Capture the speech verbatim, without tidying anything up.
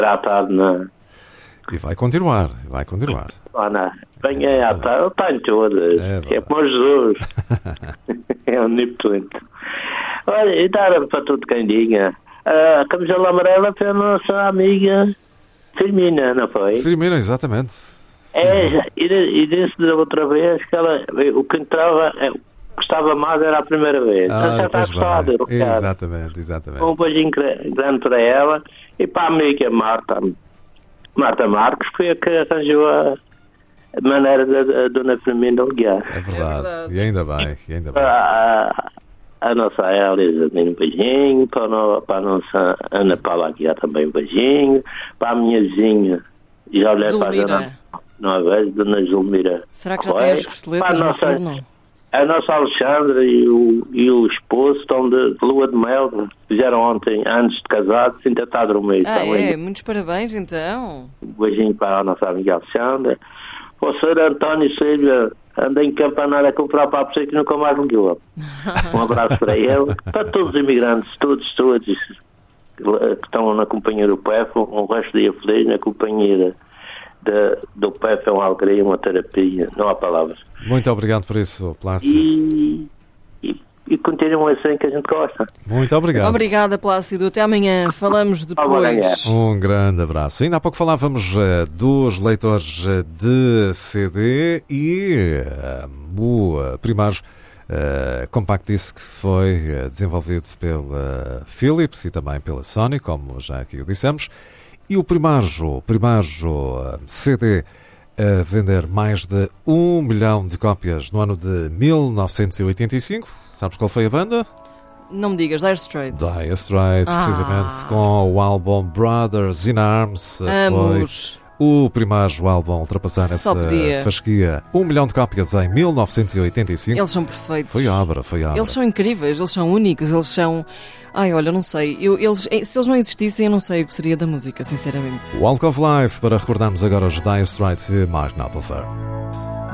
tratado na... E vai continuar, vai continuar. Lá na... Bem, é, está, ele está em todas. É, é como Jesus. É onipotente. Olha, e dar para tudo quem diga. A camisola amarela foi a nossa amiga Firmina, não foi? Firmina, exatamente. É, e, e disse da outra vez que ela, o que entrava, gostava mais era a primeira vez. Ah, já está gostado, exatamente, exatamente. Um beijinho grande para ela e para a amiga Marta. Marta Marques foi a que arranjou a maneira da, da Dona Firmina ligar. É verdade. é verdade, e ainda bem, e ainda bem. A, a, a nossa Elisa também um beijinho, para a, no, para a nossa Ana Paula Aguiar também um beijinho, para a minha vizinha, já olhei para a Dona, não vez, Dona Zulmira. Será que já tem as costeletas no forno? A nossa Alexandra e o, e o esposo estão de, de lua de mel, fizeram ontem, antes de casados, ainda está a dormir. Ah, é? Muitos parabéns, então. Um beijinho para a nossa amiga Alexandra. O senhor António Silva anda em Campanar a comprar papo seco que nunca mais ligou. Um abraço para ele, para todos os imigrantes, todos, todos que estão na companhia do P E F, um resto de dia feliz na companhia de, do P E F, é uma alegria, uma terapia, não há palavras. Muito obrigado por isso, Plácido. E, e, e continuam assim que a gente gosta. Muito obrigado. Obrigada, Plácido. Até amanhã. Falamos depois. Um grande abraço. Ainda há pouco falávamos uh, dos leitores uh, de C D e uh, o uh, Primajo uh, Compact Disc foi uh, desenvolvido pela Philips e também pela Sony, como já aqui o dissemos. E o Primajo, Primajo uh, C D a vender mais de um milhão de cópias no ano de mil novecentos e oitenta e cinco. Sabes qual foi a banda? Não me digas, Dire Straits. Dire Straits, ah. precisamente, com o álbum Brothers in Arms. Amos. Foi o primeiro álbum a ultrapassar essa fasquia. Um milhão de cópias em mil novecentos e oitenta e cinco. Eles são perfeitos. Foi obra, foi obra. Eles são incríveis, eles são únicos, eles são... Ai, olha, não sei. Eu, eles, se eles não existissem, eu não sei o que seria da música, sinceramente. Walk of Life, para recordarmos agora os Dire Straits e Mark Knopfler.